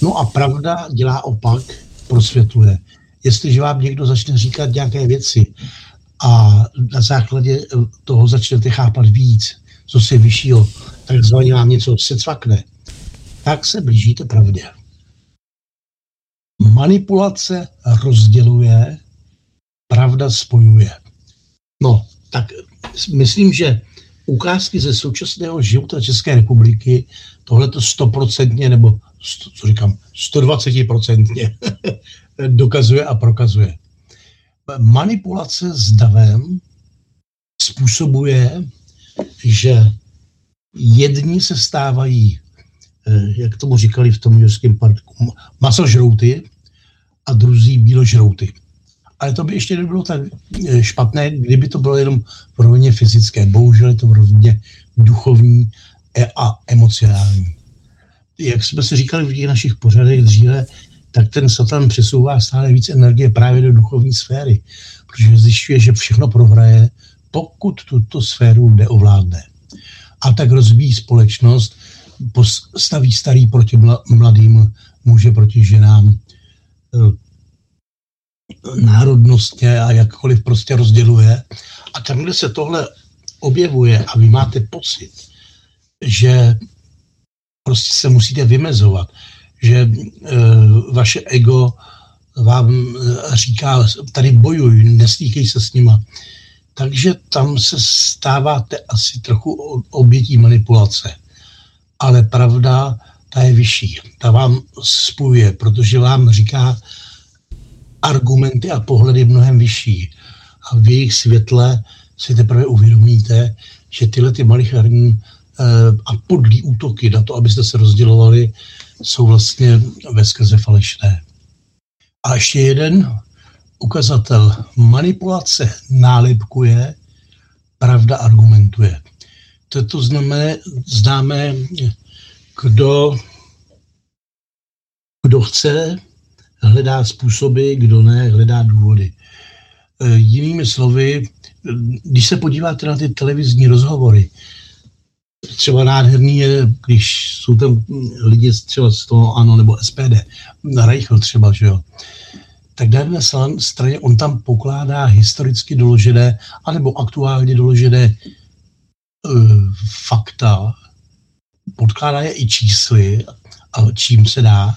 No a pravda dělá opak, prosvětluje. Jestliže vám někdo začne říkat nějaké věci a na základě toho začnete chápat víc, co se vyššího, takzvaně vám něco secvakne, tak se blížíte pravdě. Manipulace rozděluje, pravda spojuje. No, tak myslím, že ukázky ze současného života České republiky tohleto 100% nebo 120% dokazuje a prokazuje. Manipulace s davem způsobuje, že jedni se stávají, jak tomu říkali v tom Jurském parku, masožrouty a druzí bíložrouty. Ale to by ještě nebylo tak špatné, kdyby to bylo jenom v rovině fyzické. Bohužel je to v rovině duchovní a emocionální. Jak jsme si říkali v těch našich pořadech dříve, tak ten Satan přesouvá stále víc energie právě do duchovní sféry, protože zjišťuje, že všechno prohraje, pokud tuto sféru neovládne. A tak rozbíjí společnost, staví starý proti mladým, muže proti ženám, národnostně a jakkoliv prostě rozděluje. A tam, kde se tohle objevuje a vy máte pocit, že prostě se musíte vymezovat, že vaše ego vám říká, tady bojuj, nestýkej se s nima. Takže tam se stáváte asi trochu obětí manipulace. Ale pravda, ta je vyšší. Ta vám spojuje, protože vám říká argumenty a pohledy mnohem vyšší. A v jejich světle si teprve uvědomíte, že tyhle ty malicherní a podlý útoky na to, abyste se rozdělovali, jsou vlastně veskrze falešné. A ještě jeden ukazatel. Manipulace nálepkuje, pravda argumentuje. To známe, kdo chce, hledá způsoby, kdo ne, hledá důvody. Jinými slovy, když se podíváte na ty televizní rozhovory, třeba nádherný je, když jsou tam lidi třeba z toho ANO nebo SPD, Reichel třeba, že jo, tak na jedné straně on tam pokládá historicky doložené anebo aktuálně doložené fakta, podkládá je i čísly a čím se dá,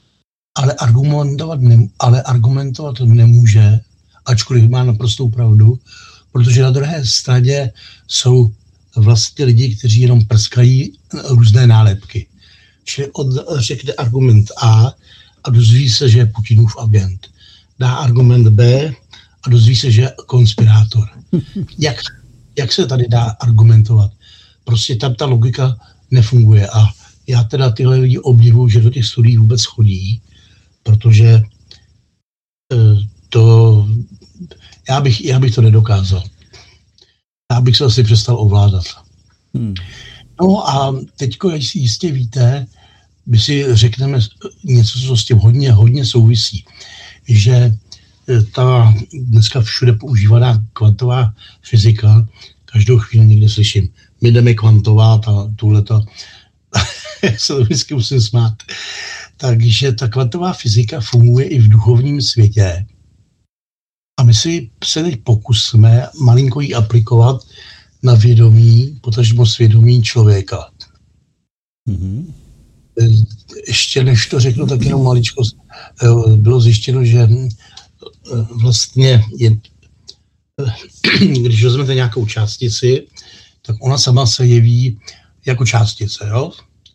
ale argumentovat nemůže, ačkoliv má naprostou pravdu, protože na druhé straně jsou vlastně lidi, kteří jenom prskají různé nálepky. Čili on řekne argument A a dozví se, že je Putinův agent. Dá argument B a dozví se, že je konspirátor. Jak se tady dá argumentovat? Prostě tam ta logika nefunguje a já teda tyhle lidi obdivuju, že do těch studií vůbec chodí, protože já bych to nedokázal. Já bych se asi přestal ovládat. No a teďko, jak si jistě víte, my si řekneme něco, co s tím hodně souvisí, že ta dneska všude používaná kvantová fyzika, každou chvíli někde slyším, my jdeme kvantovat a tuhleto, já se to vždycky musím smát. Takže ta kvantová fyzika funguje i v duchovním světě a my si se teď pokusíme malinko ji aplikovat na vědomí, potažmo svědomí člověka. Mm-hmm. Ještě než to řeknu, tak jenom maličko bylo zjištěno, že vlastně když vezmete nějakou částici, tak ona sama se jeví jako částice, jo?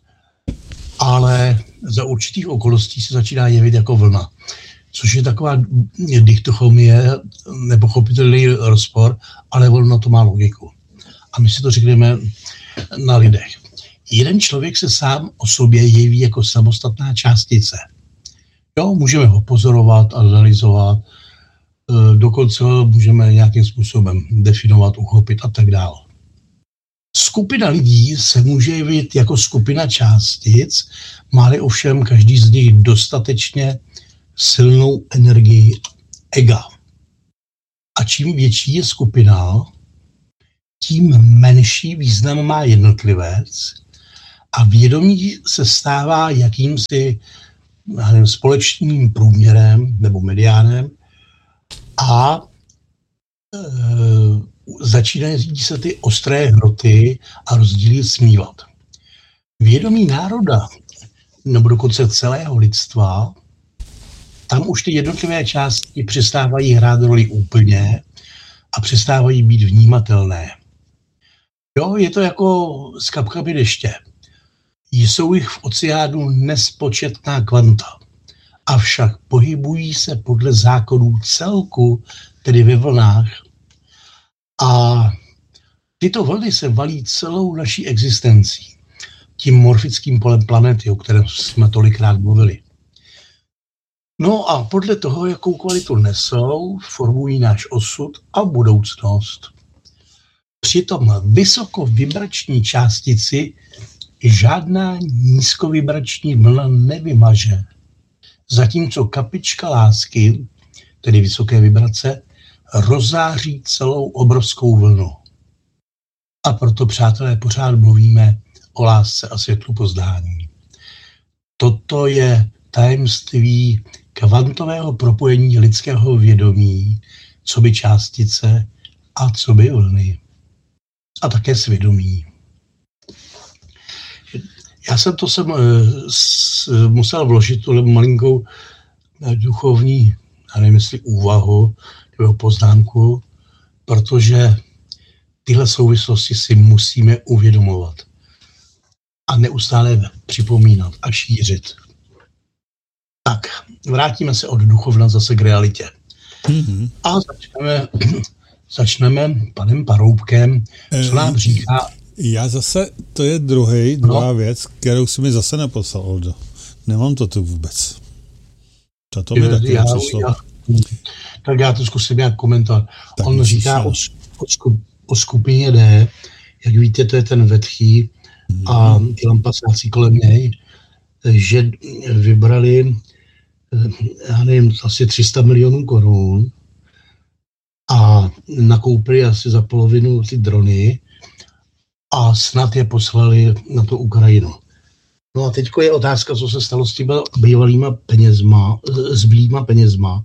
Ale za určitých okolností se začíná jevit jako vlna, což je taková dichotomie, nepochopitelný rozpor, ale ono to má logiku. A my si to řekneme na lidech. Jeden člověk se sám o sobě jeví jako samostatná částice. Jo, můžeme ho pozorovat, analyzovat, dokonce můžeme nějakým způsobem definovat, uchopit a tak dále. Skupina lidí se může jevit jako skupina částic, má-li ovšem každý z nich dostatečně silnou energii ega. A čím větší je skupina, tím menší význam má jednotlivec a vědomí se stává jakýmsi společným průměrem nebo mediánem a začínají se ty ostré hroty a rozdíly smívat. Vědomí národa, nebo dokonce celého lidstva, tam už ty jednotlivé části přestávají hrát roli úplně a přestávají být vnímatelné. Jo, je to jako s kapkami deště. Jsou jich v oceánu nespočetná kvanta. Avšak pohybují se podle zákonů celku, tedy ve vlnách. A tyto vlny se valí celou naší existencí. Tím morfickým polem planety, o kterém jsme tolikrát mluvili. No a podle toho, jakou kvalitu nesou, formují náš osud a budoucnost. Přitom vysokovibrační částici žádná nízkovibrační vlna nevymaže. Zatímco kapička lásky, tedy vysoké vibrace, rozzáří celou obrovskou vlnu. A proto, přátelé, pořád mluvíme o lásce a světlu poznání. Toto je tajemství kvantového propojení lidského vědomí, coby částice a coby vlny. A také svědomí. Já jsem to musel vložit tu malinkou duchovní, já nevím, jestli úvahu nebo poznámku, protože tyhle souvislosti si musíme uvědomovat a neustále připomínat a šířit. Tak, vrátíme se od duchovna zase k realitě. Mm-hmm. A začneme panem Paroubkem, co nám říká. Já zase, to je druhá věc, kterou si mi zase neposlal, Oldo. Nemám to tu vůbec. To mi taky přišlo. Tak já to zkusím nějak komentovat. Tak on říká o skupině D, jak víte, to je ten vetchý a ty lampasáci kolem něj, že vybrali, já nevím, asi 300 milionů korun a nakoupili asi za polovinu ty drony a snad je poslali na tu Ukrajinu. No a teďko je otázka, co se stalo s těmi bývalýma penězma, zbylýma penězma.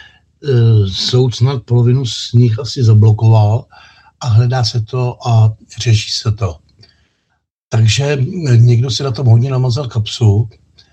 Soud snad polovinu z nich asi zablokoval a hledá se to a řeší se to. Takže někdo si na tom hodně namazal kapsu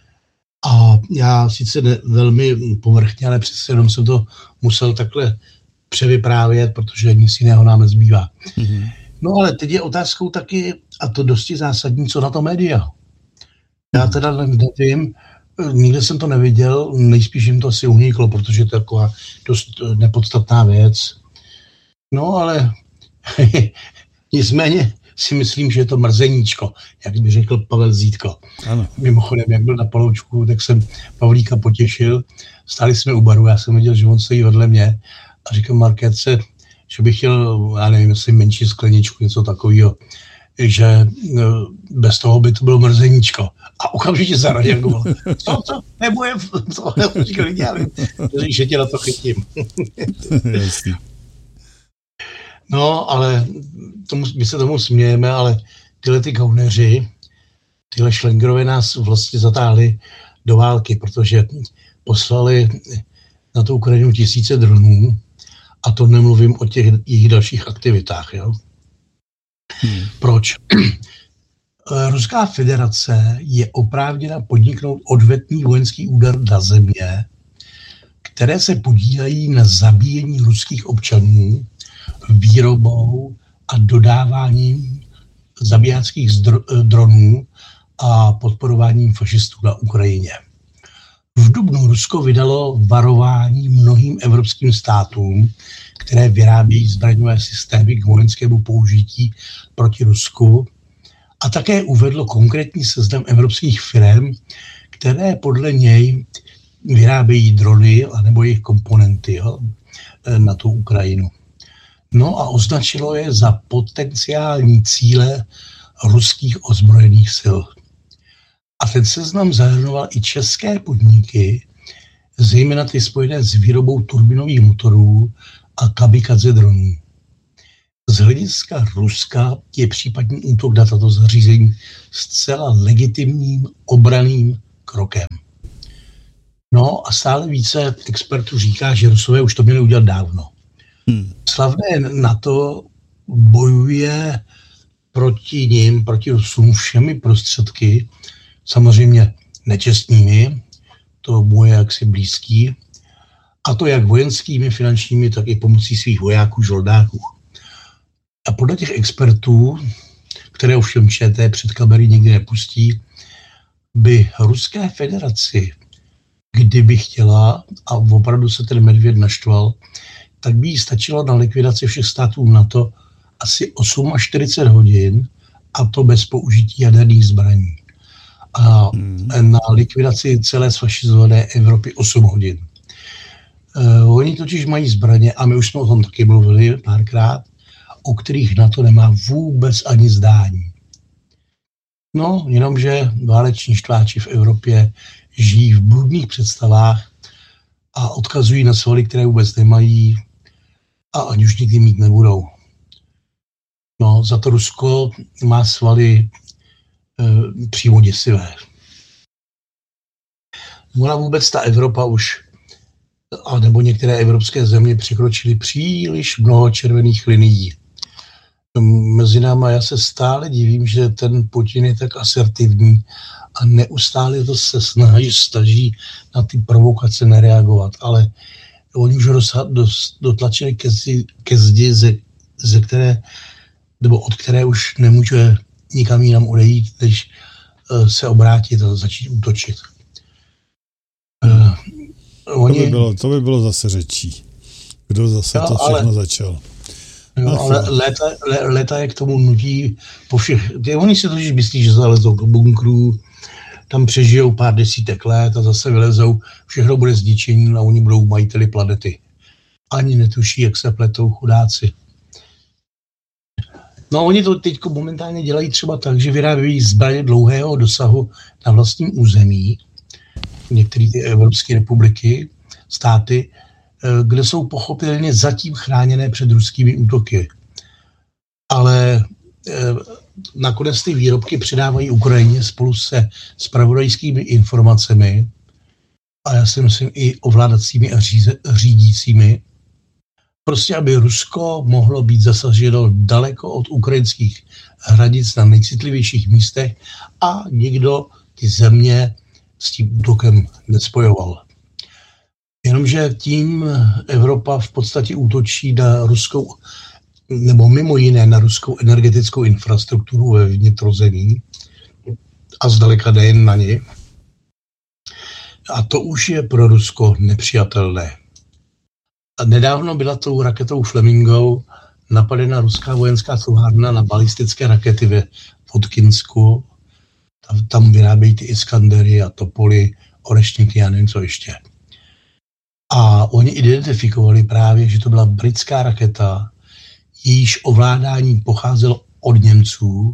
a já sice velmi povrchně, ale přece jenom jsem to musel takhle převyprávět, protože nic jiného nám nezbývá. Mm-hmm. No ale teď je otázkou taky, a to dosti zásadní, co na to média. Já teda nevím, nikde jsem to neviděl, nejspíš jim to asi uniklo, protože to je taková dost nepodstatná věc. No ale nicméně si myslím, že je to mrzeníčko, jak by řekl Pavel Zítko. Ano. Mimochodem, jak byl na Paloučku, tak jsem Pavlíka potěšil, stáli jsme u baru, já jsem viděl, že on stojí vedle mě a říkal Markétce, že bych chtěl, já nevím, jestli menší skleničku, něco takového, že bez toho by to bylo mrzeníčko. A okamžitě zareagoval. Co? Nebude, co? Říkal, já nevím, že tě na to chytím. No, ale my se tomu smějeme, ale tyhle ty gauneři, tyhle šlengrové nás vlastně zatáhli do války, protože poslali na tu Ukrajinu 1000 dronů a to nemluvím o těch jejich dalších aktivitách. Jo? Proč? Ruská federace je oprávněna podniknout odvetný vojenský úder na země, které se podílejí na zabíjení ruských občanů výrobou a dodáváním zabijáckých dronů a podporováním fašistů na Ukrajině. V dubnu Rusko vydalo varování mnohým evropským státům, které vyrábějí zbraňové systémy k vojenskému použití proti Rusku a také uvedlo konkrétní seznam evropských firm, které podle něj vyrábějí drony anebo jejich komponenty na tu Ukrajinu. No a označilo je za potenciální cíle ruských ozbrojených sil. A ten seznam zahrnoval i české podniky, zejména ty spojené s výrobou turbinových motorů a kamikadze dronů. Z hlediska Ruska je případný útok na tato zařízení zcela legitimním obranným krokem. No a stále více expertů říká, že Rusové už to měli udělat dávno. Slavné NATO bojuje proti nim, proti Rusům všemi prostředky, samozřejmě nečestnými, to mu je jaksi blízký, a to jak vojenskými, finančními, tak i pomocí svých vojáků, žoldáků. A podle těch expertů, které ovšem ČT před kamery nikdy nepustí, by Ruské federaci, kdyby chtěla, a opravdu se ten medvěd naštval, tak by jí stačilo na likvidaci všech států NATO asi 48 hodin, a to bez použití jaderných zbraní. A na likvidaci celé sfašizované Evropy 8 hodin. Oni totiž mají zbraně, a my už jsme o tom taky mluvili párkrát, o kterých NATO nemá vůbec ani zdání. No, jenomže váleční štváči v Evropě žijí v bludných představách a odkazují na svaly, které vůbec nemají a ani už nikdy mít nebudou. No, za to Rusko má svaly přímo děsivé. Ona vůbec ta Evropa už, nebo některé evropské země překročily příliš mnoho červených linií. Mezi náma já se stále divím, že ten Putin je tak asertivní a neustále to se snaží na ty provokace nereagovat, ale oni už dotlačili ke zdi, ze které, nebo od které už nemůže nikam jinam odejít, než se obrátit a začít útočit. To by bylo zase řečí. Kdo zase to všechno začal? Jo, ale léta je k tomu nutí po všech. Oni si totiž myslí, že zalezou do bunkrů, tam přežijou pár desítek let a zase vylezou, všechno bude zničení a oni budou majiteli planety. Ani netuší, jak se pletou chudáci. No oni to teď momentálně dělají třeba tak, že vyrábějí zbraně dlouhého dosahu na vlastním území, některé ty evropské republiky, státy, kde jsou pochopitelně zatím chráněné před ruskými útoky. Ale nakonec ty výrobky předávají Ukrajině spolu se zpravodajskými informacemi a já si myslím i ovládacími a řídícími, prostě aby Rusko mohlo být zasaženo daleko od ukrajinských hranic na nejcitlivějších místech a nikdo ty země s tím útokem nespojoval. Jenomže tím Evropa v podstatě útočí na ruskou, nebo mimo jiné na ruskou energetickou infrastrukturu ve vnitrozemí a zdaleka nejen na ně. A to už je pro Rusko nepřijatelné. A nedávno byla tou raketou Flamingo napadena ruská vojenská továrna na balistické rakety ve Vodkinsku. Tam vyrábějí ty Iskandery a Topoly, Orešníky a nevím co ještě. A oni identifikovali právě, že to byla britská raketa, jejíž ovládání pocházelo od Němců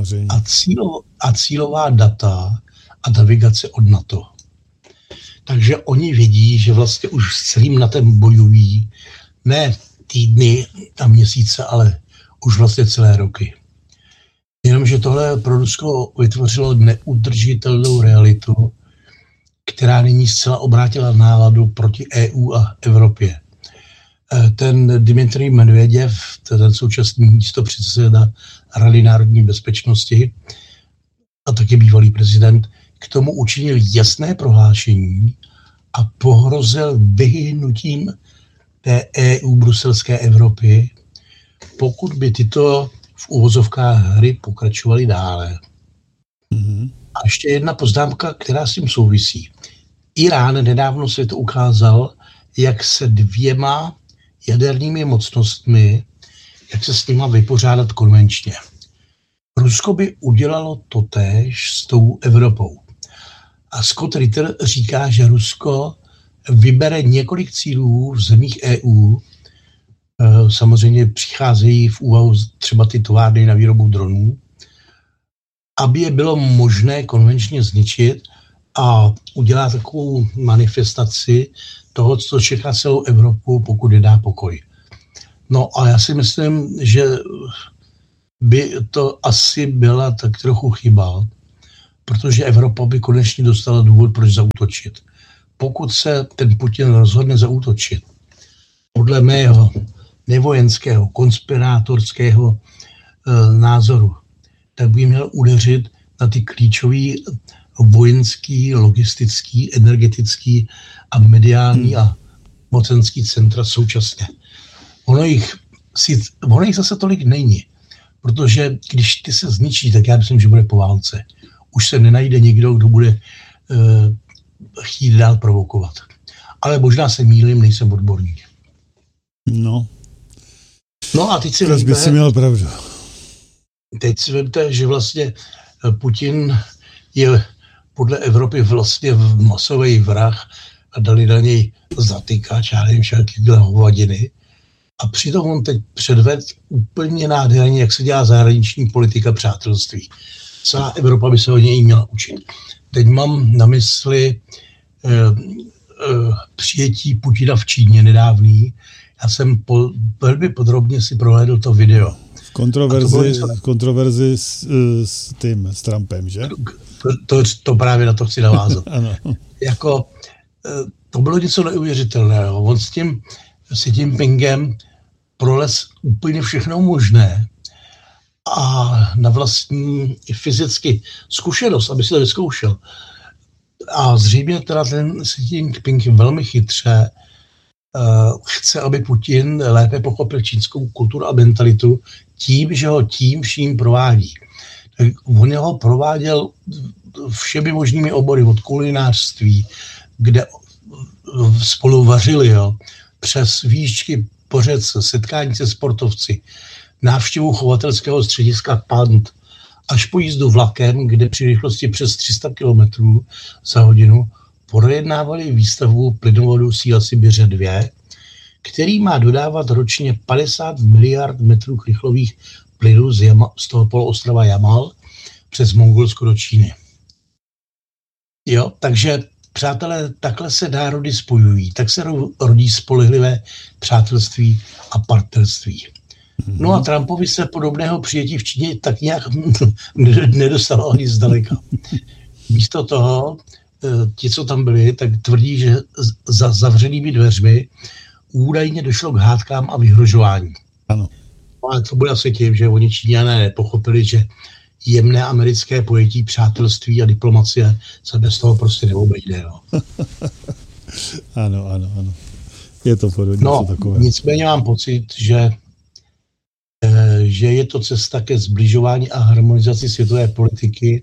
a cílová data a navigace od NATO. Takže oni vědí, že vlastně už s celým NATem bojují ne týdny a měsíce, ale už vlastně celé roky. Jenomže tohle pro Rusko vytvořilo neudržitelnou realitu, která nyní zcela obrátila náladu proti EU a Evropě. Ten Dmitrij Medveděv, ten současný místopředseda Rady národní bezpečnosti a taky bývalý prezident, k tomu učinil jasné prohlášení a pohrozil vyhynutím té EU bruselské Evropy, pokud by tyto v uvozovkách hry pokračovaly dále. A ještě jedna poznámka, která s tím souvisí. Irán nedávno světu ukázal, jak se dvěma jadernými mocnostmi, jak se s nima vypořádat konvenčně. Rusko by udělalo totéž s tou Evropou. A Scott Ritter říká, že Rusko vybere několik cílů v zemích EU. Samozřejmě přicházejí v úvahu třeba ty továrny na výrobu dronů, aby je bylo možné konvenčně zničit a udělá takovou manifestaci toho, co čeká celou Evropu, pokud je dá pokoj. No a já si myslím, že by to asi byla tak trochu chyba, protože Evropa by konečně dostala důvod, proč zaútočit. pokud se ten Putin rozhodne zaútočit, podle mého nevojenského, konspirátorského názoru, tak by měl udeřit na ty klíčový vojenský, logistický, energetický a mediální a mocenský centra současně. Ono jich zase tolik není, protože když ty se zničí, tak já myslím, že bude po válce. Už se nenajde nikdo, kdo bude chtít dál provokovat. Ale možná se mýlím, nejsem odborník. No a teď si by si měl pravdu. Teď si vemte, že vlastně Putin je podle Evropy vlastně masový vrah a dali na něj zatykač, já nevím, všakýhle hovadiny. A přitom on teď předved úplně nádherně, jak se dělá zahraniční politika přátelství. Celá Evropa by se od něj měla učit. Teď mám na mysli přijetí Putina v Číně nedávný. Já jsem velmi podrobně si prohlédl to video. Kontroverzi s Trumpem, že? To právě na to chci navázat. Ano. To bylo něco neuvěřitelného. On s tím Jinpingem prolez úplně všechno možné a na vlastní fyzicky zkušenost, aby si to vyzkoušel. A zřejmě teda ten Xi Jinping velmi chytře chce, aby Putin lépe pochopil čínskou kulturu a mentalitu tím, že ho tím vším provádí. Tak on ho prováděl všemi možnými obory, od kulinářství, kde spolu vařili, přes výšky pořec, setkání se sportovci, návštěvu chovatelského střediska Pant, až po jízdu vlakem, kde při rychlosti přes 300 km za hodinu projednávali výstavbu plynovodu Síla Sibiře 2, který má dodávat ročně 50 miliard metrů krychlových plynů z toho poloostrova Jamal přes Mongolsko do Číny. Takže přátelé, takhle se národy spojují, tak se rodí spolehlivé přátelství a partnerství. No a Trumpovi se podobného přijetí v Číně tak nějak nedostalo ani zdaleka. Místo toho, ti, co tam byli, tak tvrdí, že za zavřenými dveřmi údajně došlo k hádkám a vyhrožování. Ano. Ale to bude asi tím, že oni Číňané nepochopili, že jemné americké pojetí přátelství a diplomacie se bez toho prostě neobejde. Ano. Je to podobně takové. Nicméně mám pocit, že je to cesta ke zbližování a harmonizaci světové politiky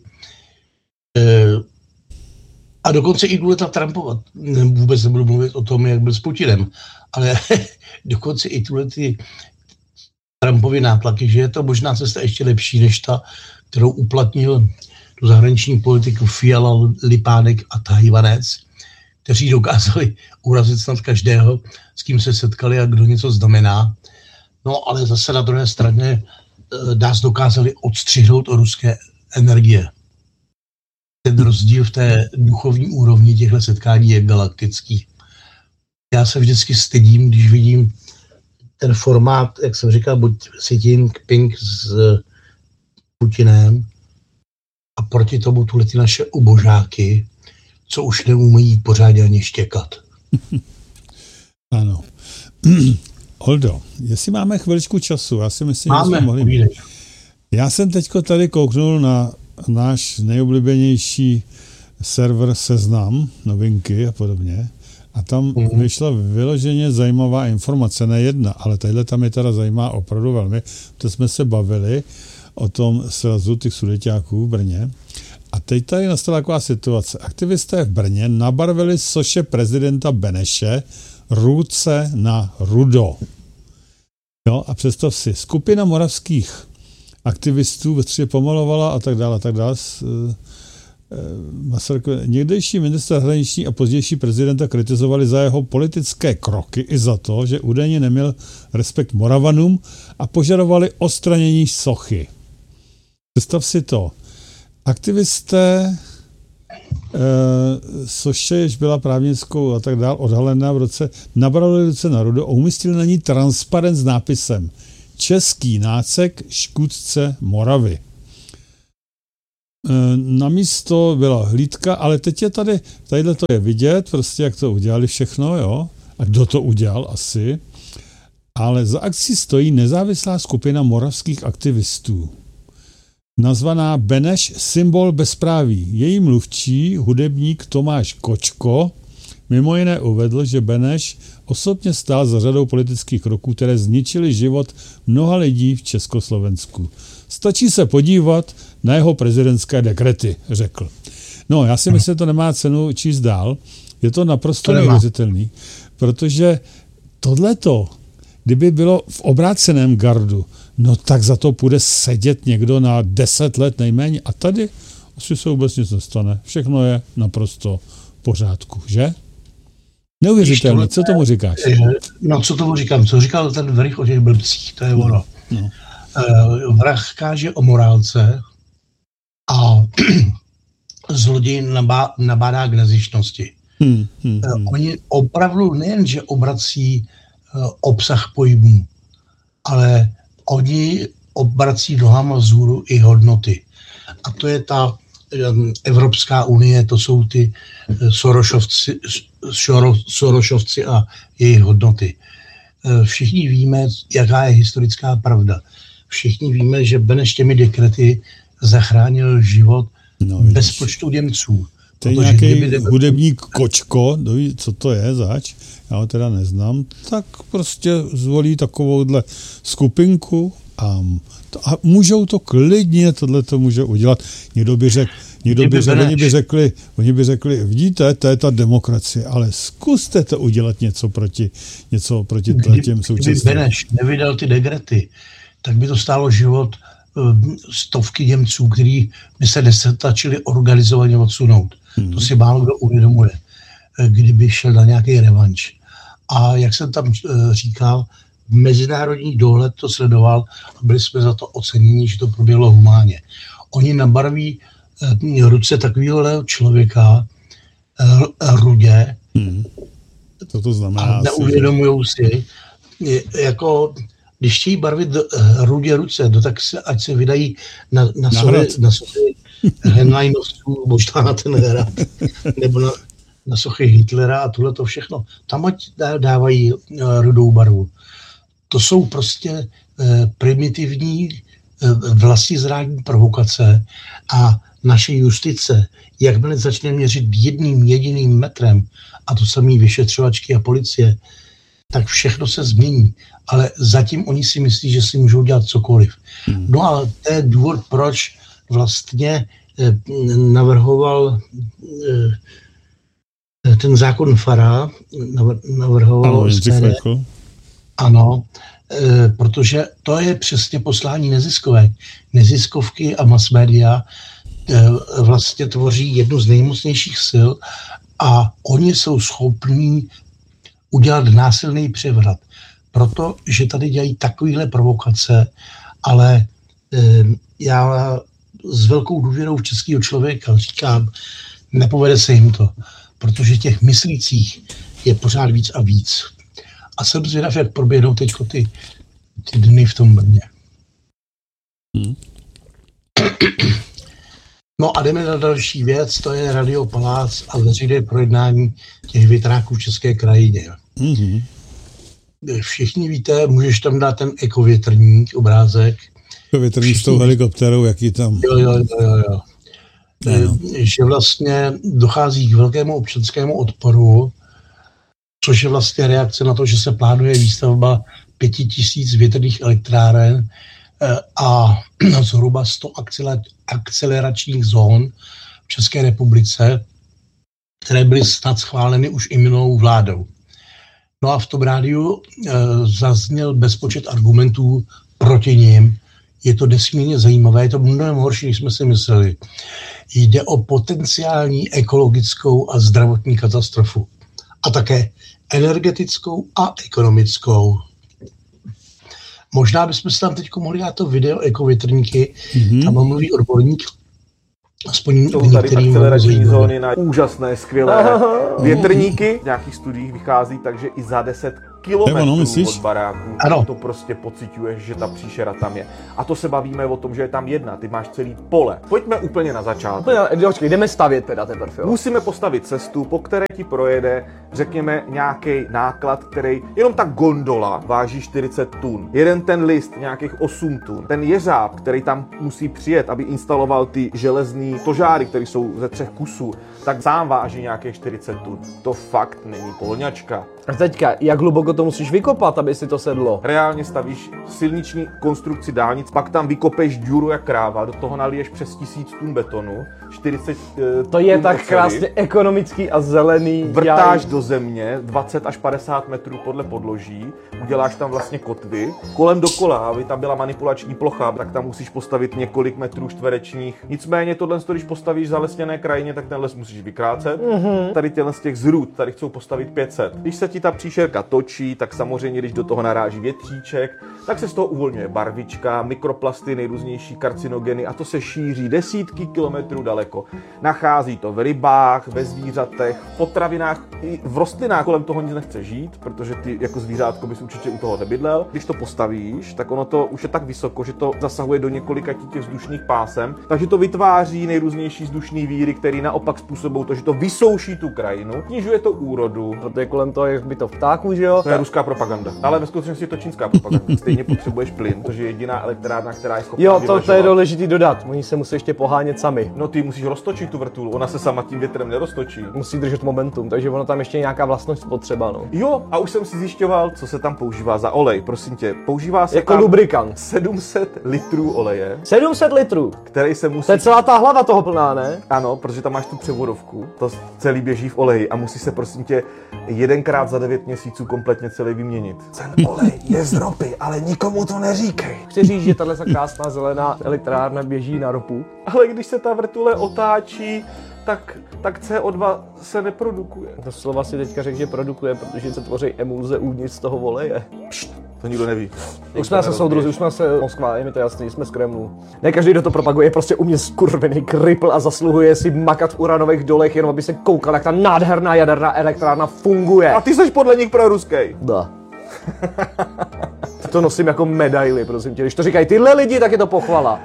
a dokonce i důležitá Trumpova. Vůbec nebudu mluvit o tom, jak byl s Putinem, ale dokonce i ty Trumpovy nátlaky, že je to možná cesta ještě lepší, než ta, kterou uplatnil tu zahraniční politiku Fiala, Lipánek a Tajvanec, kteří dokázali urazit snad každého, s kým se setkali a kdo něco znamená. No ale zase na druhé straně nás dokázali odstřihnout od ruské energie. Ten rozdíl v té duchovní úrovni těchto setkání je galaktický. Já se vždycky stydím, když vidím ten formát, jak jsem říkal, buď Xi Jinping s Putinem a proti tomu ty naše ubožáky, co už neumí pořádně ani štěkat. Ano. Oldo, jestli máme chviličku času, já si myslím, že jsme mohli... Já jsem teďko tady kouknul na náš nejoblíbenější server Seznam, novinky a podobně, a tam vyšla vyloženě zajímavá informace, ne jedna, ale tadyhle tam je teda zajímá opravdu velmi, to jsme se bavili o tom srazu těch sudeťáků v Brně. A teď tady nastala taková situace. Aktivisté v Brně nabarvili soše prezidenta Beneše ruce na rudo. A představ si, skupina moravských aktivistů ve Střeše pomalovala a tak dále. Někdejší ministr zahraniční a pozdější prezidenta kritizovali za jeho politické kroky i za to, že údajně neměl respekt Moravanům a požadovali odstranění sochy. Představ si to. Aktivisté soše, jež byla právnickou a tak dále odhalená v roce, nabrali ruce na rudo a umístili na ní transparent s nápisem Český nácek škůdce Moravy. Na místo byla hlídka, ale teď je tadyhle to je vidět, prostě jak to udělali všechno, jo, a kdo to udělal asi, ale za akcí stojí nezávislá skupina moravských aktivistů, nazvaná Beneš symbol bezpráví. Její mluvčí, hudebník Tomáš Kočko, mimo jiné uvedl, že Beneš osobně stál za řadou politických kroků, které zničily život mnoha lidí v Československu. Stačí se podívat na jeho prezidentské dekrety, řekl. No, já si myslím, že to nemá cenu číst dál. Je to naprosto neuvěřitelný, protože tohleto, kdyby bylo v obráceném gardu, no tak za to půjde sedět někdo na 10 let nejméně. A tady asi se vůbec nic nestane. Všechno je naprosto v pořádku, že? Neuvěřitelný. Co tomu říkáš? No, co tomu říkám? Co říkal ten Vrich o těch blbcích? To je ono. No. Vrah káže o morálce a zloděj nabádá k nezištnosti. Oni opravdu nejenže obrací obsah pojmů, ale oni obrací nohama vzhůru i hodnoty. A to je ta Evropská unie, to jsou ty Sorošovci a jejich hodnoty. Všichni víme, jaká je historická pravda. Všichni víme, že Beneš těmi dekrety zachránil život bezpočtu Němců. To je nějaký hudebník Kočko, co to je zač, já ho teda neznám, tak prostě zvolí takovouhle skupinku a můžou to klidně, tohle to může udělat. Oni by řekli, vidíte, to je ta demokracie, ale zkuste to udělat něco proti těm současným. Kdyby Beneš nevydal ty dekrety, tak by to stálo život stovky Němců, kteří by se nestačili organizovaně odsunout. To si málo kdo uvědomuje, kdyby šel na nějaký revanš. A jak jsem tam říkal, mezinárodní dohled to sledoval a byli jsme za to oceněni, že to proběhlo humánně. Oni nabarví ruce takového člověka rudě. Co to znamená? A neuvědomujou si, jako když chtějí barvit rudě ruce, tak ať se vydají na sochy Henleinovců, možná na ten hrad, nebo na sochy Hitlera a tohle to všechno. Tam ať dávají rudou barvu. To jsou prostě primitivní vlastizrádní provokace a naše justice, jakmile začne měřit jedním jediným metrem, a to samý vyšetřovačky a policie, tak všechno se změní. Ale zatím oni si myslí, že si můžou dělat cokoliv. No a to je důvod, proč vlastně navrhoval ten zákon Fara, navrhoval ano, protože to je přesně poslání neziskovky a mass media vlastně tvoří jednu z nejmocnějších sil a oni jsou schopní udělat násilný převrat. Protože tady dělají takovéhle provokace, ale já s velkou důvěrou v českého člověka říkám, nepovede se jim to, protože těch myslících je pořád víc a víc. A jsem zvědav, jak proběhnou teď ty dny v tom Brně. No a jdeme na další věc, to je Radio Palác a veřejné projednání těch větráků v České krajině. Všichni víte, můžeš tam dát ten ekovětrník, obrázek. Ekovětrník s tou helikopterou, jaký tam. Jo. Že vlastně dochází k velkému občanskému odporu, což je vlastně reakce na to, že se plánuje výstavba 5000 větrných elektráren a zhruba 100 akceleračních zón v České republice, které byly snad schváleny už i minulou vládou. No a v tom rádiu zazněl bezpočet argumentů proti nim. Je to nesmírně zajímavé, je to mnohem horší, než jsme si mysleli. Jde o potenciální ekologickou a zdravotní katastrofu. A také energetickou a ekonomickou. Možná bychom si tam teď mohli dát to video ekovětrníky, tam mluví odborník, aspoň jsou tady akcelerační zóny na úžasné, skvělé větrníky. V nějakých studiích vychází, takže i za 10 kilometrů od baráků. Ano. To prostě pociťuješ, že ta příšera tam je. A to se bavíme o tom, že je tam jedna, ty máš celý pole. Pojďme úplně na začátek. Počkej, jdeme stavět teda teprve, jo? Musíme postavit cestu, po které ti projede, řekněme, nějaký náklad, který jenom ta gondola váží 40 tun. Jeden ten list nějakých 8 tun. Ten jeřáb, který tam musí přijet, aby instaloval ty železný tožáry, které jsou ze 3 kusů, tak sám váží nějakých 40 tun. To fakt není polňačka. A teďka, jak hluboko to musíš vykopat, aby si to sedlo? Reálně stavíš silniční konstrukci dálnic, pak tam vykopeš díru jak kráva, do toho naliješ přes 1000 tun betonu, 40 To je tun tak oceli, krásně ekonomický a zelený. vrtáš do země 20 až 50 metrů podle podloží, uděláš tam vlastně kotvy, kolem dokola, aby tam byla manipulační plocha, tak tam musíš postavit několik metrů čtverečních. Nicméně tohle, když postavíš zalesněné krajině, tak ten les musíš vykrácet. Tady těhle z těch zrůd, tady chcou postavit 500. Když se ti ta příšerka točí, tak samozřejmě, když do toho naráží větříček, tak se z toho uvolňuje barvička, mikroplasty, nejrůznější karcinogeny a to se šíří desítky kilometrů daleko. Nachází to v rybách, ve zvířatech, v potravinách, i v rostlinách. Kolem toho nic nechce žít, protože ty jako zvířátko bys určitě u toho nebydlel. Když to postavíš, tak ono to už je tak vysoko, že to zasahuje do několika těch vzdušných pásem, takže to vytváří nejrůznější vzdušné víry, které naopak způsobují to, že to vysouší tu krajinu, snižuje to úrodu. Protože kolem toho je by to vtáků, že jo? To je ruská propaganda. Ale ve skutečnosti je to čínská propaganda. Stejně potřebuješ plyn, protože je jediná elektrárna, která je schopná Jo, to vyvažovat. je důležitý dodat. Oni se musí ještě pohánět sami. No ty musíš roztočit tu vrtulu, ona se sama tím větrem neroztočí. Musí držet momentum, takže ono tam ještě nějaká vlastnost potřeba, no. Jo, a už jsem si zjišťoval, co se tam používá za olej. Prosím tě, používá se Jako tam lubrikant. 700 litrů oleje, 700 litrů. který se musí... To je celá ta hlava toho plná, ne? Ano, protože tam máš tu převodovku, to celý běží v oleji a musí se prosím tě 1krát za 9 měsíců kompletně celý vyměnit. Ten olej je z ropy, ale nikomu to neříkej. Chci říct, že tahle krásná zelená elektrárna běží na ropu. Ale když se ta vrtule otáčí, tak CO2 se neprodukuje. To slova si teďka řekl, že produkuje, protože se tvoří emulze uvnitř z toho oleje. To nikdo neví. Už jsme se soudruzi, už jsme se Moskva, je mi to jasný, jsme z Kremlu. Ne každý, kdo to propaguje, je prostě u mě skurvený kripl a zasluhuje si makat v uranových dolech, jenom aby se koukal, jak ta nádherná jaderná elektrárna funguje. A ty jsi podle nich proruskej. Da. To nosím jako medaili, prosím tě. Když to říkají tyhle lidi, tak je to pochvala.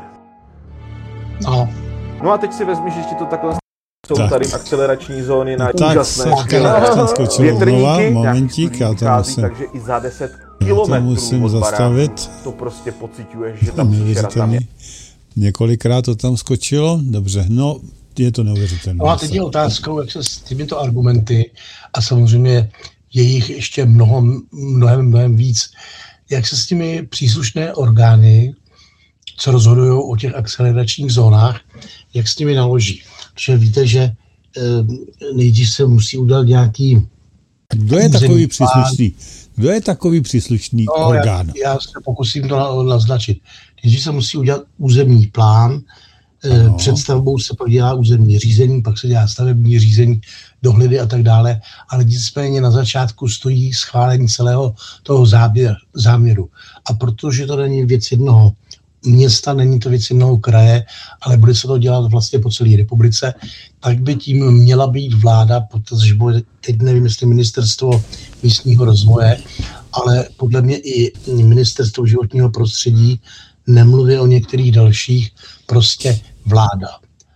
No, No a teď si vezmi, že ti to takhle jsou Tak. tady akcelerační zóny na Tak úžasné se skočil znova, větrníky, momentík, já to vychází, musím, takže i za 10 já to kilometrů musím od baráku zastavit. to prostě pociťuješ, že ta Tam příšera tam je. neuvěřitelný. Několikrát to tam skočilo, dobře, no je to neuvěřitelné. no a teď je otázkou, jak se s těmito argumenty, a samozřejmě je jich ještě mnohem víc, jak se s těmi příslušné orgány, co rozhodují o těch akceleračních zónách, jak s nimi naloží. Protože víte, že nejdřív se musí udělat nějaký Kdo je takový územní příslušný? Kdo je takový příslušný orgán? Já se pokusím to naznačit. Nejdřív se musí udělat územní plán, před stavbou se pak dělá územní řízení, pak se dělá stavební řízení, dohledy a tak dále, ale nicméně na začátku stojí schválení celého toho záměru. A protože to není věc jednoho města, není to věc jednoho kraje, ale bude se to dělat vlastně po celé republice, tak by tím měla být vláda, protože bude, teď nevím, jestli ministerstvo místního rozvoje, ale podle mě i ministerstvo životního prostředí, nemluvě o některých dalších, prostě vláda.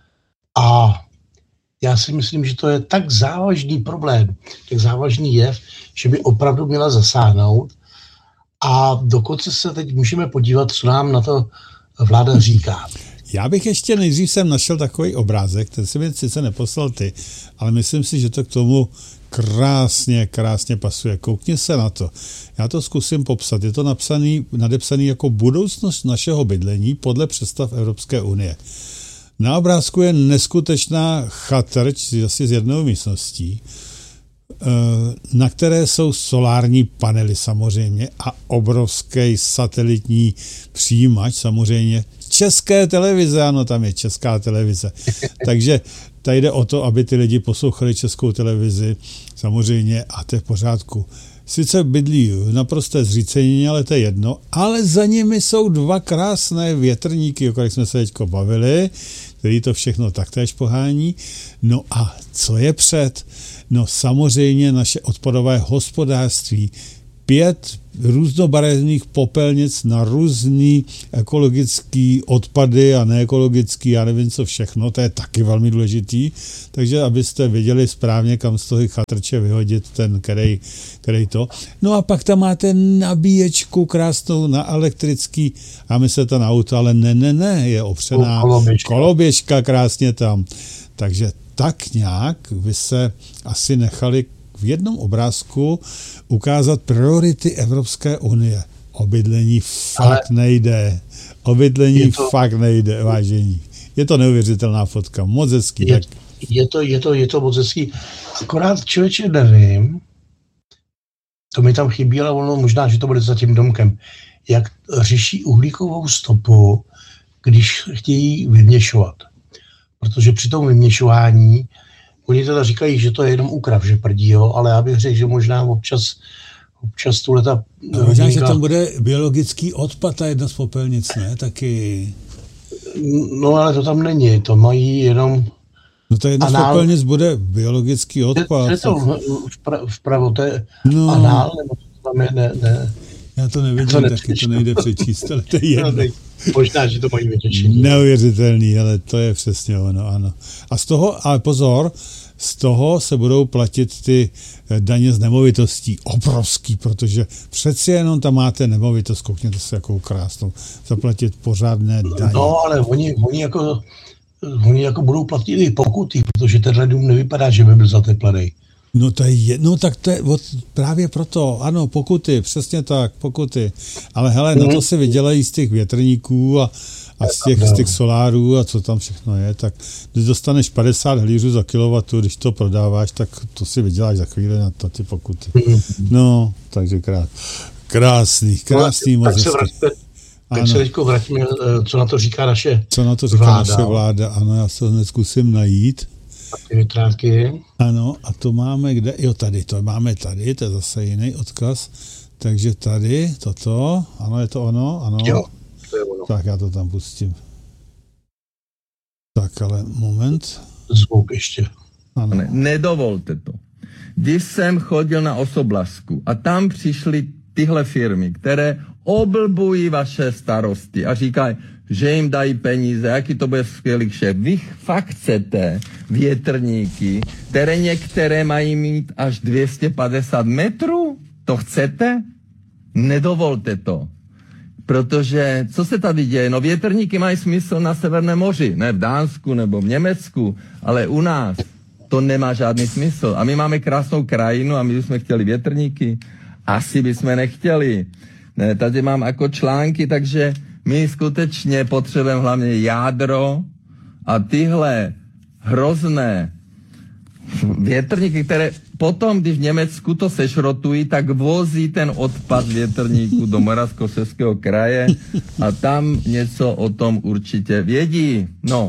A já si myslím, že to je tak závažný problém, tak závažný jev, že by opravdu měla zasáhnout. A dokonce se teď můžeme podívat, co nám na to vláda říká. Já bych ještě nejdřív jsem našel takový obrázek, ten si mi sice neposlal ty, ale myslím si, že to k tomu krásně pasuje. Koukni se na to. Já to zkusím popsat. Je to nadepsaný jako budoucnost našeho bydlení podle představ Evropské unie. Na obrázku je neskutečná chatrč asi z jednou místností, na které jsou solární panely samozřejmě a obrovský satelitní přijímač samozřejmě. České televize, ano, tam je Česká televize. Takže tady jde o to, aby ty lidi poslouchali Českou televizi samozřejmě a to je v pořádku. Sice bydlí v naprosté zřícenině, ale to je jedno, ale za nimi jsou dva krásné větrníky, o kterých jsme se teďko bavili, který to všechno taktéž pohání. No a co je před? No samozřejmě naše odpadové hospodářství, 5 různobarevných popelnic na různý ekologický odpady a neekologický, já nevím co všechno, to je taky velmi důležitý, takže abyste věděli správně, kam z toho chatrče vyhodit ten, který to. No a pak tam máte nabíječku krásnou na elektrický, a myslíte na auto, ale ne, je opřená koloběžka krásně tam. Takže tak nějak by se asi nechali v jednom obrázku ukázat priority Evropské unie. O bydlení fakt nejde. O fakt nejde, vážení. Je to neuvěřitelná fotka, moc hezký. Je to moc hezký. Akorát člověče nevím, to mi tam chybí, ale ono možná, že to bude za tím domkem, jak řeší uhlíkovou stopu, když chtějí vyměšovat. Protože při tom vyměšování oni teda říkají, že to je jenom úkrav, že prdí, jo, ale já bych řekl, že možná občas tuhleτα... Možná, že tam bude biologický odpad a jedna z popelnic, ne? Taky... No, ale to tam není, to mají jenom... No to jedna z popelnic bude biologický odpad. Je to vpravo, to je anál, nebo to tam je, ne. Já to nevidím, taky to nejde přečíst, ale to je jedno. Možná, že to mají vyřešení. Neuvěřitelný, ale to je přesně ono, ano. A z toho, ale pozor, z toho se budou platit ty daně z nemovitostí obrovský, protože přeci jenom tam máte nemovitost, koukněte se jakou krásnou, zaplatit pořádné daně. No, ale oni jako budou platit i pokuty, protože tenhle dům nevypadá, že by byl zateplený. No to je, tak to je právě proto, ano, pokuty, přesně tak, pokuty. Ale hele, na to se vydělají z těch větrníků a z těch solárů a co tam všechno je, tak když dostaneš 50 helířů za kilowattu, když to prodáváš, tak to si vyděláš za chvíli na ty pokuty. No, takže krásný moc hezky. Tak se teďko vrátíme, co na to říká naše vláda. Ano, já se hned zkusím najít. Ty vytrátky. Ano, a to máme kde? Jo, tady, to máme tady, to je zase jiný odkaz. Takže tady, toto, ano, je to ono, ano. Jo, to je ono. Tak já to tam pustím. Tak, ale moment. Zvuk ještě. Ano. Nedovolte to. Když jsem chodil na Osoblasku a tam přišly tyhle firmy, které oblbují vaše starosty a říkají, že jim dají peníze, jaký to bude skvělý šéf. Vy fakt chcete větrníky, které některé mají mít až 250 metrů? To chcete? Nedovolte to. Protože, co se tady děje? No větrníky mají smysl na Severném moři, ne v Dánsku nebo v Německu, ale u nás to nemá žádný smysl. A my máme krásnou krajinu a my bychom chtěli větrníky. Asi bychom nechtěli. Ne, tady mám jako články, takže my skutečně potřebujeme hlavně jádro a tyhle hrozné větrníky, které potom, když v Německu to sešrotují, tak vozí ten odpad větrníků do Moravskoslezského kraje a tam něco o tom určitě vědí. No.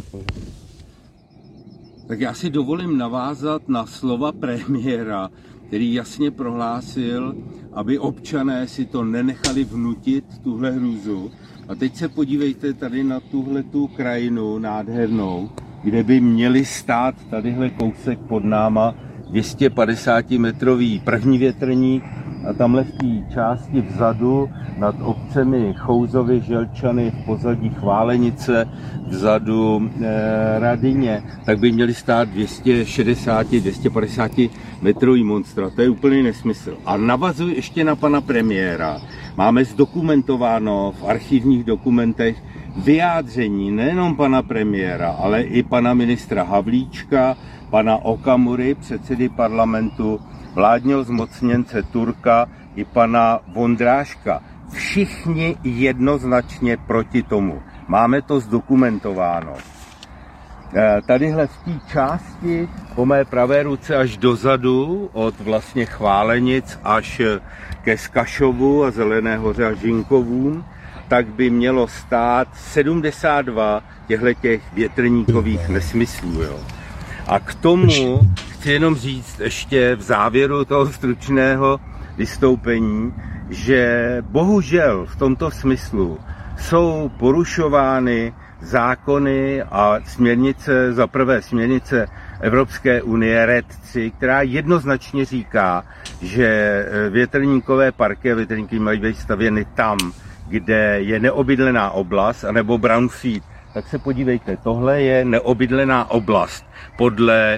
Tak já si dovolím navázat na slova premiéra, který jasně prohlásil, aby občané si to nenechali vnutit, tuhle hrůzu. A teď se podívejte tady na tuhletu krajinu nádhernou, kde by měli stát tadyhle kousek pod náma 250-metrový první větrník a tamhle v té části vzadu nad obcemi Chouzovy, Želčany, v pozadí Chválenice, vzadu Radyně, tak by měli stát 260-250 metrový monstra. To je úplný nesmysl. A navazuji ještě na pana premiéra. Máme zdokumentováno v archivních dokumentech vyjádření nejenom pana premiéra, ale i pana ministra Havlíčka, pana Okamury, předsedy parlamentu, vládního zmocněnce Turka i pana Vondráška. Všichni jednoznačně proti tomu. Máme to zdokumentováno. Tadyhle v té části po mé pravé ruce až dozadu, od vlastně Chválenic až ke Skašovu a Zelené hoře a Žinkovům, tak by mělo stát 72 těchto větrníkových nesmyslů. Jo. A k tomu chci jenom říct ještě v závěru toho stručného vystoupení, že bohužel v tomto smyslu jsou porušovány zákony a směrnice, za prvé směrnice Evropské unie RED III, která jednoznačně říká, že větrníkové parky a větrníky mají být stavěny tam, kde je neobydlená oblast, anebo brownfield. Tak se podívejte, tohle je neobydlená oblast podle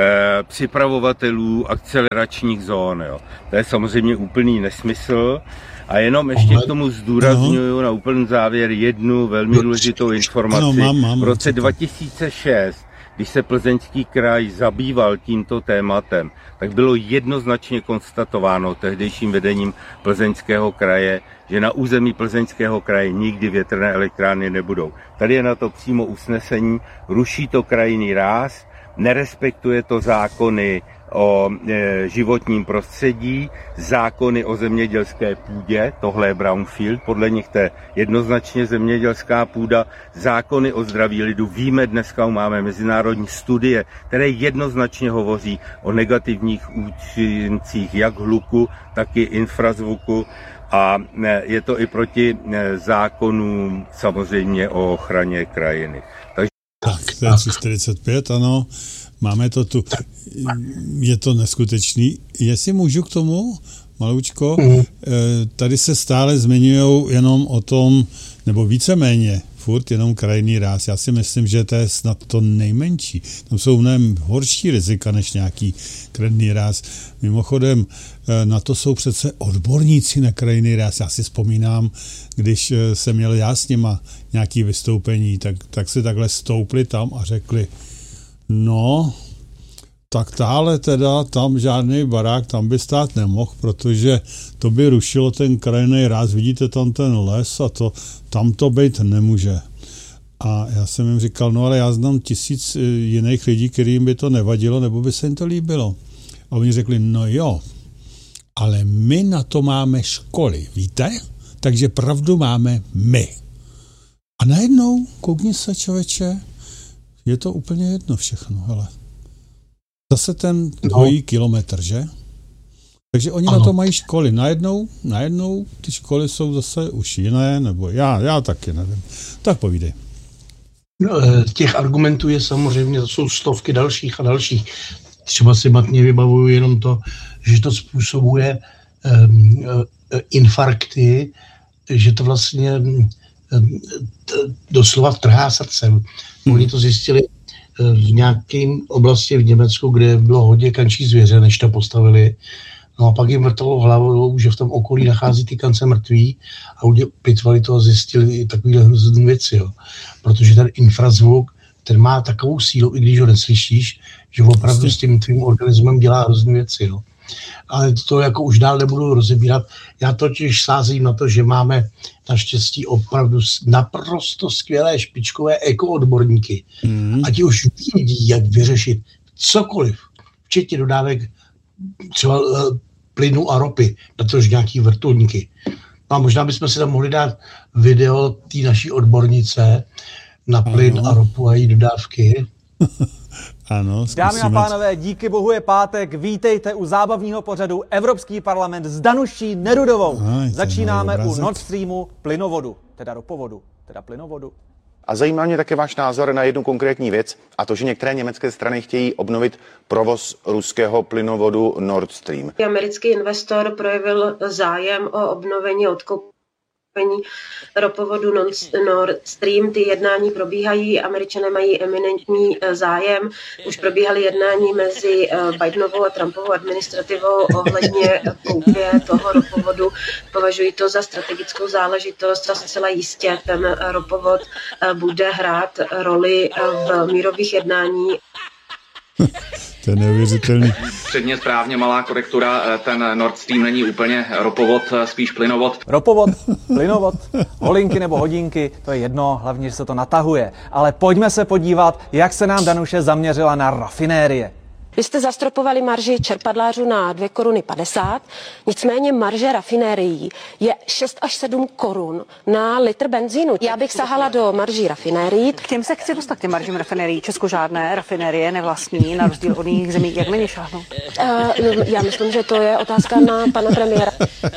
připravovatelů akceleračních zón. Jo. To je samozřejmě úplný nesmysl. A jenom ještě k tomu zdůrazňuju na úplný závěr jednu velmi důležitou informaci. V roce 2006, když se Plzeňský kraj zabýval tímto tématem, tak bylo jednoznačně konstatováno tehdejším vedením Plzeňského kraje, že na území Plzeňského kraje nikdy větrné elektrárny nebudou. Tady je na to přímo usnesení, ruší to krajinný ráz, nerespektuje to zákony o životním prostředí, zákony o zemědělské půdě, tohle je brownfield, podle nich to je jednoznačně zemědělská půda, zákony o zdraví lidu, víme dneska, máme mezinárodní studie, které jednoznačně hovoří o negativních účincích jak hluku, tak i infrazvuku a je to i proti zákonům samozřejmě o ochraně krajiny. Tak, to je 345, ano, máme to tu. Je to neskutečný. Jestli můžu k tomu, maloučko, tady se stále zmiňují jenom o tom, nebo víceméně, furt jenom krajinný ráz. Já si myslím, že to je snad to nejmenší. Tam jsou mnohem horší rizika než nějaký krajinný ráz. Mimochodem, na to jsou přece odborníci na krajinný ráz. Já si vzpomínám, když jsem měl já s nima nějaké vystoupení, tak si takhle stoupli tam a řekli, no, tak táhle teda, tam žádný barák tam by stát nemohl, protože to by rušilo ten krajinný ráz, vidíte tam ten les a to, tam to být nemůže. A já jsem jim říkal, no ale já znám 1000 jiných lidí, kterým by to nevadilo, nebo by se jim to líbilo. A oni řekli, no jo, ale my na to máme školy, víte? Takže pravdu máme my. A najednou, koukni se, člověče, je to úplně jedno všechno, hele. Zase ten dvojí kilometr, že? Takže oni na to mají školy. Najednou ty školy jsou zase už jiné, nebo já taky nevím. Tak povídej. No, těch argumentů je samozřejmě, to jsou stovky dalších a dalších. Třeba si matně vybavuju jenom to, že to způsobuje infarkty, že to vlastně doslova trhá srdcem. Oni to zjistili v nějakém oblasti v Německu, kde bylo hodně kančí zvěře, než to postavili. No a pak jim vrtalo hlavou, že v tom okolí nachází ty kance mrtví a pitvali to a zjistili i takovýhle hrozný věci, jo. Protože ten infrazvuk, ten má takovou sílu, i když ho neslyšíš, že opravdu s tím tvým organismem dělá hrozný věci, jo. Ale to jako už dál nebudu rozebírat. Já totiž sázím na to, že máme naštěstí opravdu naprosto skvělé špičkové ekoodborníky. A ti už vědí, jak vyřešit cokoliv, včetně dodávek třeba plynu a ropy, na to už nějaký vrtulníky. No a možná bychom si tam mohli dát video té naší odbornice na plyn a ropu a její dodávky. Ano, dámy a pánové, díky bohu je pátek, vítejte u zábavního pořadu Evropský parlament s Danuší Nerudovou. Začínáme u Nord Streamu plynovodu, teda ropovodu, teda plynovodu. A zajímá mě také váš názor na jednu konkrétní věc, a to, že některé německé strany chtějí obnovit provoz ruského plynovodu Nord Stream. Americký investor projevil zájem o obnovení odkoupení ropovodu Nord Stream. Ty jednání probíhají, Američané mají eminentní zájem. Už probíhaly jednání mezi Bidenovou a Trumpovou administrativou ohledně koupě toho ropovodu. Považují to za strategickou záležitost a zcela jistě ten ropovod bude hrát roli v mírových jednání. To je neuvěřitelný. Předně správně, malá korektura, ten Nord Stream není úplně ropovod, spíš plynovod. Ropovod, plynovod, holinky nebo hodinky, to je jedno, hlavně, že se to natahuje. Ale pojďme se podívat, jak se nám Danuše zaměřila na rafinérie. Vy jste zastropovali marži čerpadlářů na 2,50 koruny, nicméně marže rafinérií je 6 až 7 korun na litr benzínu. Já bych sahala do marží rafinérií. K těm se chci dostat, k těm maržím rafinérií. Česko žádné rafinérie nevlastní, na rozdíl od jiných zemí. Jak na ně šáhnou? Já myslím, že to je otázka na pana premiéra.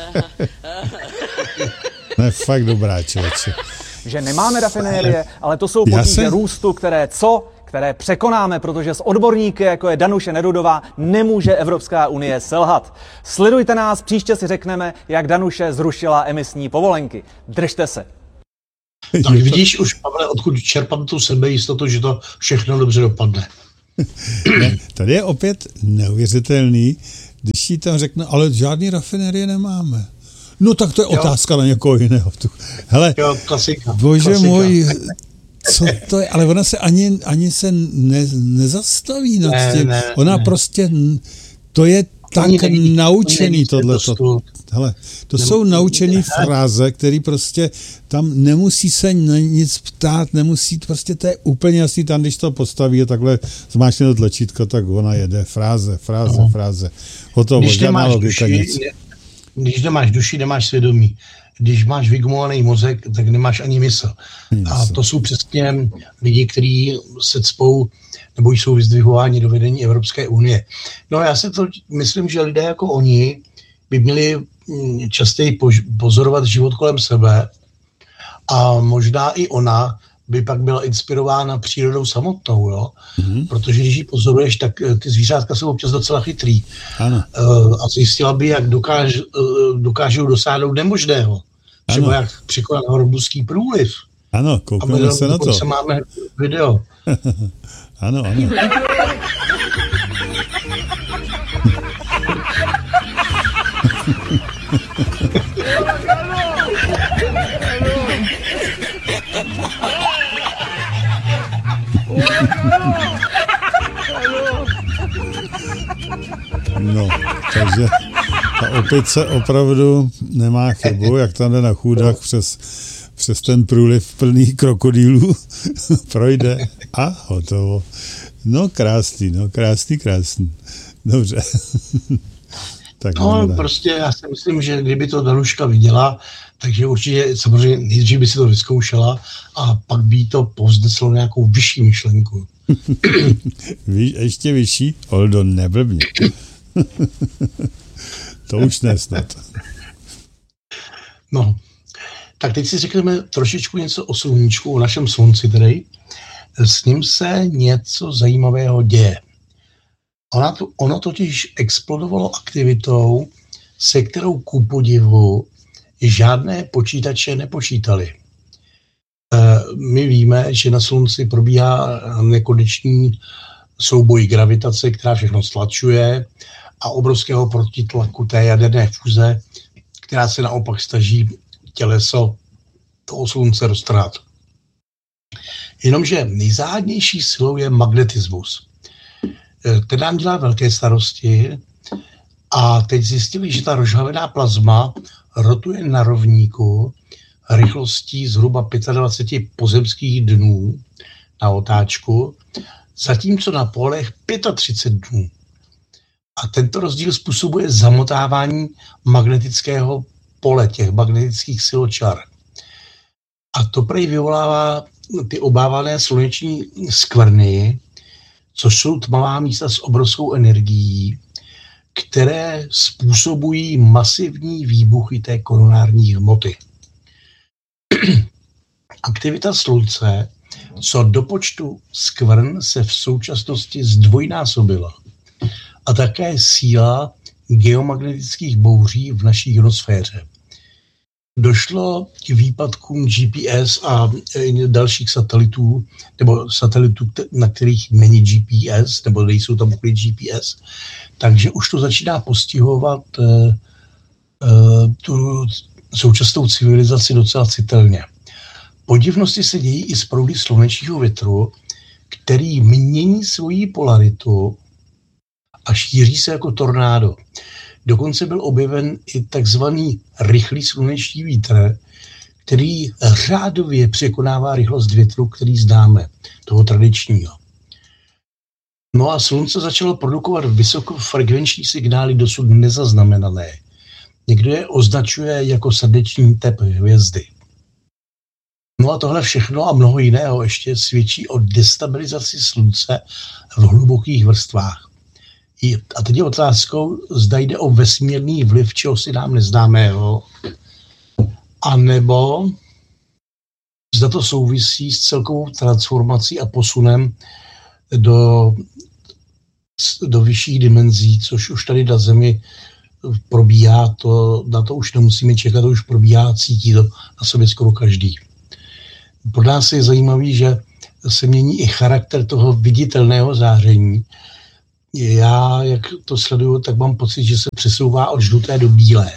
Ne, fakt dobrá, člověče. Že nemáme rafinérie, ale to jsou potíže růstu, které které překonáme, protože s odborníky, jako je Danuše Nerudová, nemůže Evropská unie selhat. Sledujte nás, příště si řekneme, jak Danuše zrušila emisní povolenky. Držte se. Tak vidíš už, Pavle, odkud čerpám tu sebejistotu, že to všechno dobře dopadne. Ne, tady je opět neuvěřitelný, když jí tam řekne, ale žádný rafinerie nemáme. No tak to je otázka na někoho jiného. Hele, klasika. Bože můj, co to je? Ale ona se ani se nezastaví nad tím. Ona prostě, to je tak naučený tohleto. Hele, to jsou naučený fráze, který prostě tam nemusí se nic ptát, nemusí, prostě to je úplně jasný, tam když to postaví a takhle zmáčkne to tlačítko, tak ona jede fráze. Hotovo, žádná logika, nic. Když nemáš duši, nemáš svědomí. Když máš vygumovaný mozek, tak nemáš ani mysl. A to jsou přesně lidi, kteří se cpou nebo jsou vyzdvihováni do vedení Evropské unie. No já si to myslím, že lidé jako oni by měli častěji pozorovat život kolem sebe a možná i ona by pak byla inspirována přírodou samotnou, jo? Protože když ji pozoruješ, tak ty zvířátka jsou občas docela chytrý. Ano. A zjistila by, jak dokážou dosáhnout nemožného. Třeba jak překonat hormonský průliv. Ano, koukneme se na to. A máme video. Ano. No, takže ta opice opravdu nemá chybu, jak tam jde na chůdách přes ten průliv plný krokodýlů, projde a hotovo. No krásný. Dobře. Tak prostě já si myslím, že kdyby to Danuška viděla, takže určitě samozřejmě nejdřív by si to vyzkoušela a pak by to povzneslo nějakou vyšší myšlenku. Ještě vyšší? Oldo, neblbně. To už nesnad. No, tak teď si řekneme trošičku něco o sluníčku, o našem slunci tedy. S ním se něco zajímavého děje. Ono totiž explodovalo aktivitou, se kterou ku podivu žádné počítače nepočítali. My víme, že na slunci probíhá nekonečný souboj gravitace, která všechno stlačuje a obrovského protitlaku té jaderné fúze, která se naopak snaží těleso toho slunce roztrhat. Jenomže nejzáhadnější silou je magnetismus. Ten nám dělá velké starosti a teď zjistili, že ta rozžhavená plazma rotuje na rovníku rychlostí zhruba 25 pozemských dnů na otáčku, zatímco na polech 35 dnů. A tento rozdíl způsobuje zamotávání magnetického pole, těch magnetických siločar. A to prej vyvolává ty obávané sluneční skvrny, což jsou tmavá místa s obrovskou energií, které způsobují masivní výbuchy té koronární hmoty. Aktivita slunce, co do počtu skvrn, se v současnosti zdvojnásobila. A také síla geomagnetických bouří v naší ionosféře. Došlo k výpadkům GPS a dalších satelitů, nebo satelitů, na kterých není GPS, nebo nejsou tam úplně GPS, takže už to začíná postihovat tu současnou civilizaci docela citelně. Podivnosti se dějí i z proudy slunečního větru, který mění svoji polaritu a šíří se jako tornádo. Dokonce byl objeven i takzvaný rychlý sluneční vítr, který řádově překonává rychlost větru, který známe, toho tradičního. No a slunce začalo produkovat vysokofrekvenční signály dosud nezaznamenané. Někdo je označuje jako srdeční tep hvězdy. No a tohle všechno a mnoho jiného ještě svědčí o destabilizaci slunce v hlubokých vrstvách. A teď je otázkou, zda jde o vesmírný vliv, čeho si nám neznámého, anebo zda to souvisí s celkovou transformací a posunem do vyšších dimenzí, což už tady na Zemi probíhá, na to už nemusíme čekat, to už probíhá, cítí to na sobě skoro každý. Pro nás je zajímavý, že se mění i charakter toho viditelného záření. Já, jak to sleduju, tak mám pocit, že se přesouvá od žluté do bílé.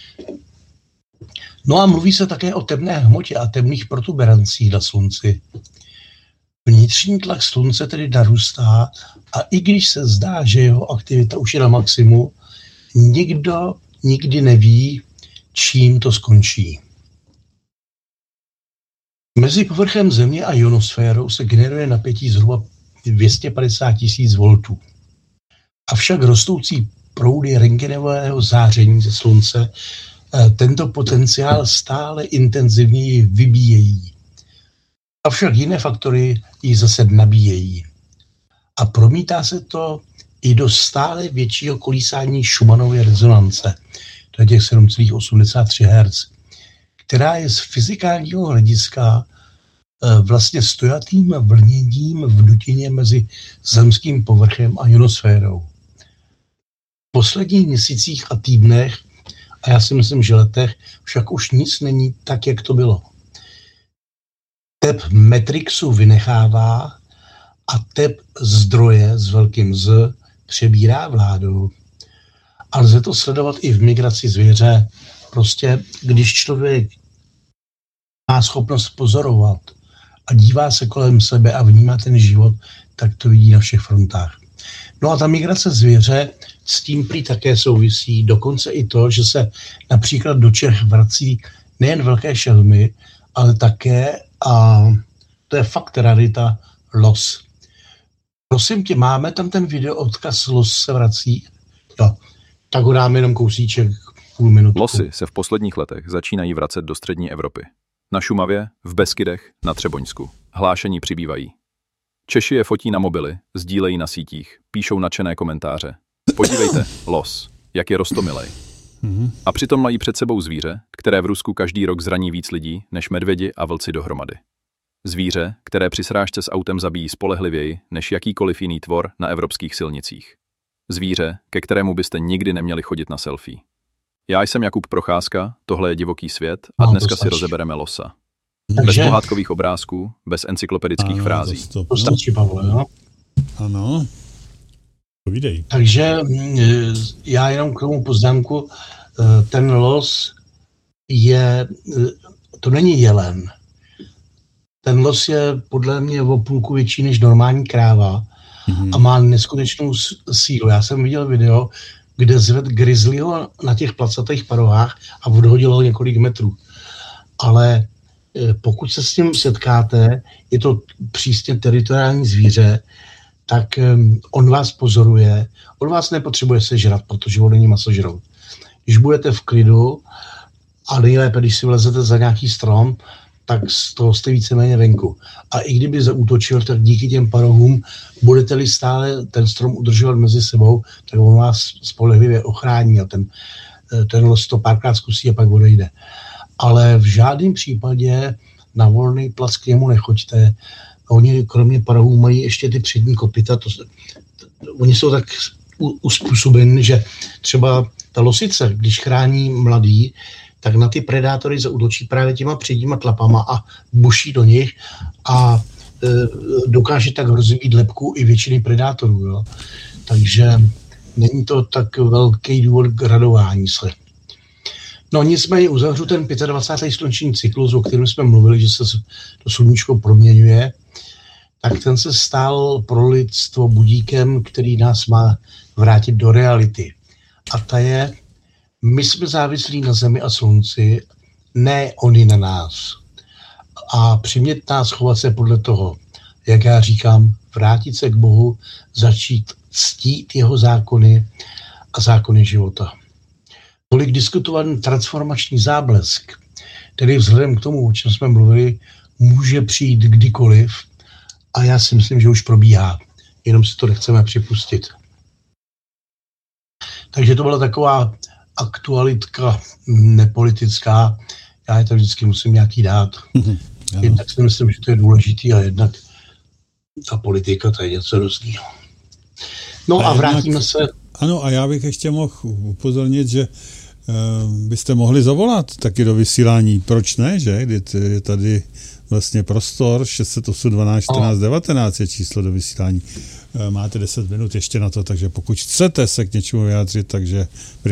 No a mluví se také o temné hmotě a temných protuberancích na slunci. Vnitřní tlak slunce tedy narůstá a i když se zdá, že jeho aktivita už je na maximu, nikdo nikdy neví, čím to skončí. Mezi povrchem Země a ionosférou se generuje napětí zhruba 250 000 voltů. Avšak rostoucí proudy rentgenového záření ze slunce tento potenciál stále intenzivněji vybíjejí. Avšak jiné faktory ji zase nabíjejí. A promítá se to i do stále většího kolísání Schumannovy rezonance, to je těch 7,83 Hz, která je z fyzikálního hlediska vlastně stojatým vlněním v dutině mezi zemským povrchem a ionosférou. V posledních měsících a týdnech, a já si myslím, že letech, však už nic není tak, jak to bylo. Tep Matrixu vynechává a tep zdroje s velkým Z přebírá vládu. A lze to sledovat i v migraci zvěře. Prostě, když člověk má schopnost pozorovat a dívá se kolem sebe a vnímá ten život, tak to vidí na všech frontách. No a ta migrace zvěře s tím prý také souvisí, dokonce i to, že se například do Čech vrací nejen velké šelmy, ale také, a to je fakt rarita, los. Prosím tě, máme tam ten video odkaz los se vrací? Jo, tak ho dáme jenom kousíček, půl minutku. Losy se v posledních letech začínají vracet do střední Evropy. Na Šumavě, v Beskydech, na Třeboňsku. Hlášení přibývají. Češi je fotí na mobily, sdílejí na sítích, píšou nadšené komentáře. Podívejte, los, jak je roztomilej. A přitom mají před sebou zvíře, které v Rusku každý rok zraní víc lidí než medvědi a vlci dohromady. Zvíře, které při srážce s autem zabíjí spolehlivěji než jakýkoliv jiný tvor na evropských silnicích. Zvíře, ke kterému byste nikdy neměli chodit na selfie. Já jsem Jakub Procházka, tohle je Divoký svět a dneska si rozebereme losa. Bez pohádkových obrázků, bez encyklopedických frází. To stačí, Pavle, jo? Ano. Povídej. Takže já jenom k tomu poznámku, ten los je, to není jelen. Ten los je podle mě o půlku větší než normální kráva a má neskutečnou sílu. Já jsem viděl video, kde zved grizzlyho na těch placatých parohách a odhodil ho několik metrů. Ale pokud se s tím setkáte, je to přísně teritoriální zvíře, tak on vás pozoruje, on vás nepotřebuje sežrat, protože on není masožrout. Když budete v klidu a nejlépe, když si vlezete za nějaký strom, tak z toho jste víceméně venku. A i kdyby zaútočil, tak díky těm parohům budete-li stále ten strom udržovat mezi sebou, tak on vás spolehlivě ochrání a ten los to párkrát zkusí a pak odejde. Ale v žádném případě na volný plac k němu nechoďte. Oni kromě parohů mají ještě ty přední kopyta. Oni jsou tak uspůsobeni, že třeba ta losice, když chrání mladý, tak na ty predátory zaútočí právě těma předníma tlapama a buší do nich a dokáže tak rozvíjet lebku i většiny predátorů. Jo. Takže není to tak velký důvod k radování se. No nicméně uzavřu ten 25. slunční cyklus, o kterém jsme mluvili, že se to sluníčko proměňuje, tak ten se stal pro lidstvo budíkem, který nás má vrátit do reality. A ta je, my jsme závislí na Zemi a Slunci, ne oni na nás. A přimět nás chovat se podle toho, jak já říkám, vrátit se k Bohu, začít ctít jeho zákony a zákony života. Tolik diskutovaný transformační záblesk, který vzhledem k tomu, o čem jsme mluvili, může přijít kdykoliv a já si myslím, že už probíhá. Jenom si to nechceme připustit. Takže to byla taková aktualitka nepolitická. Já je to vždycky musím nějaký dát. Jednak si myslím, že to je důležitý a jednak Ta politika, to je něco různého. No a vrátíme se... Ano, a já bych ještě mohl upozornit, že byste mohli zavolat taky do vysílání. Proč ne, že? Je tady vlastně prostor 608 12 14 19 je číslo do vysílání. Máte 10 minut ještě na to, takže pokud chcete se k něčemu vyjádřit, takže